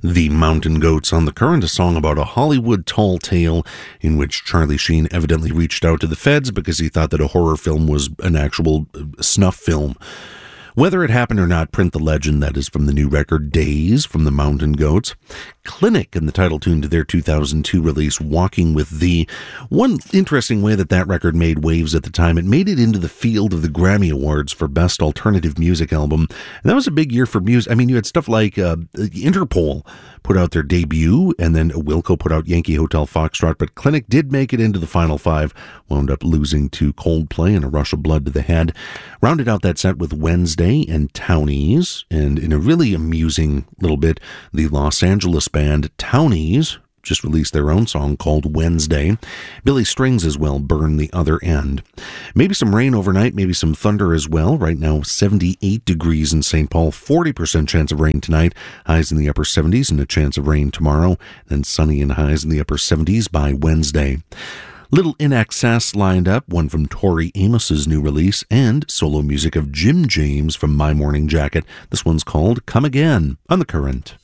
The Mountain Goats on the Current, a song about a Hollywood tall tale in which Charlie Sheen evidently reached out to the feds because he thought that a horror film was an actual snuff film. Whether it happened or not, print the legend. That is from the new record Days from the Mountain Goats. Clinic in the title tune to their 2002 release Walking with Thee. One interesting way that record made waves at the time, it made it into the field of the Grammy Awards for Best Alternative Music Album. And that was a big year for music. I mean, you had stuff like Interpol put out their debut, and then Wilco put out Yankee Hotel Foxtrot, but Clinic did make it into the final five, wound up losing to Coldplay and A Rush of Blood to the Head. Rounded out that set with Wednesday and Townies, and in a really amusing little bit, the Los Angeles band Townies just released their own song called Wednesday. Billy Strings as well, Burn the Other End. Maybe some rain overnight, maybe some thunder as well. Right now, 78 degrees in St. Paul, 40% chance of rain tonight, highs in the upper 70s, and a chance of rain tomorrow, then sunny and highs in the upper 70s by Wednesday. Little In Excess lined up, one from Tori Amos's new release, and solo music of Jim James from My Morning Jacket. This one's called Come Again on The Current.